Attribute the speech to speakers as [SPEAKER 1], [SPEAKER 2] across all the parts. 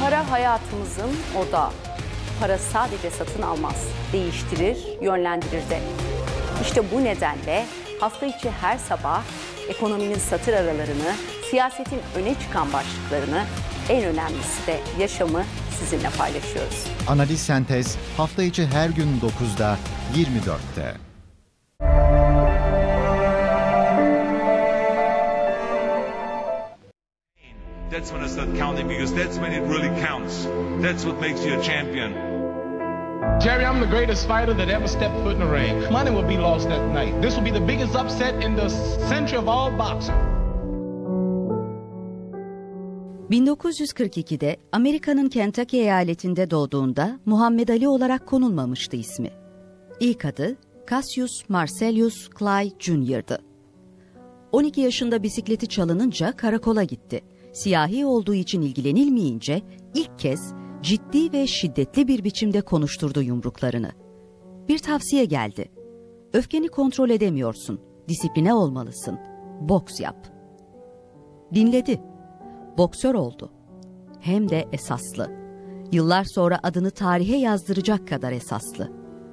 [SPEAKER 1] Para hayatımızın odağı. Para sadece satın almaz, değiştirir, yönlendirir de. İşte bu nedenle hafta içi her sabah ekonominin satır aralarını, siyasetin öne çıkan başlıklarını, en önemlisi de yaşamı sizinle paylaşıyoruz.
[SPEAKER 2] Analiz Sentez hafta içi her gün 9'da 24'te.
[SPEAKER 3] That's when I start counting because that's when it really counts. That's what makes you a champion.
[SPEAKER 4] Jerry, I'm the greatest fighter that ever stepped foot in the ring. Money will be lost that night. This will be the biggest upset in the century of all boxing.
[SPEAKER 5] 1942'de Amerika'nın Kentucky eyaletinde doğduğunda Muhammed Ali olarak konulmamıştı ismi. İlk adı Cassius Marcellus Clay Jr.'dı. 12 yaşında bisikleti çalınınca karakola gitti. Siyahi olduğu için ilgilenilmeyince ilk kez ciddi ve şiddetli bir biçimde konuşturdu yumruklarını. Bir tavsiye geldi. Öfkeni kontrol edemiyorsun, disipline olmalısın, boks yap. Dinledi. Boksör oldu. Hem de esaslı. Yıllar sonra adını tarihe yazdıracak kadar esaslı.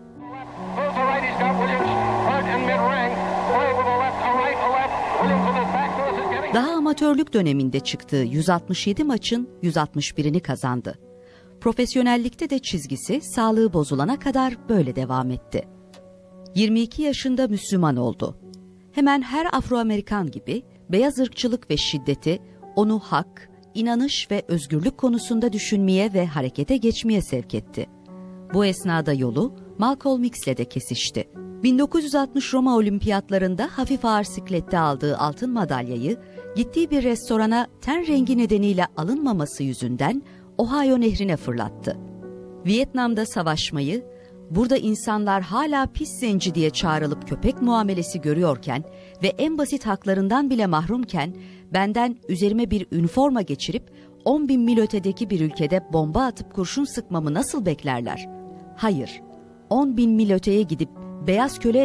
[SPEAKER 5] Daha amatörlük döneminde çıktığı 167 maçın 161'ini kazandı. Profesyonellikte de çizgisi sağlığı bozulana kadar böyle devam etti. 22 yaşında Müslüman oldu. Hemen her Afro-Amerikan gibi beyaz ırkçılık ve şiddeti onu hak, inanış ve özgürlük konusunda düşünmeye ve harekete geçmeye sevk etti. Bu esnada yolu Malcolm X'le de kesişti. 1960 Roma Olimpiyatlarında hafif ağır siklette aldığı altın madalyayı gittiği bir restorana ten rengi nedeniyle alınmaması yüzünden Ohio Nehri'ne fırlattı. Vietnam'da savaşmayı, burada insanlar hala pis zenci diye çağrılıp köpek muamelesi görüyorken ve en basit haklarından bile mahrumken benden üzerime bir üniforma geçirip 10.000 mil ötedeki bir ülkede bomba atıp kurşun sıkmamı nasıl beklerler? Hayır, 10.000 mil öteye gidip beyaz köle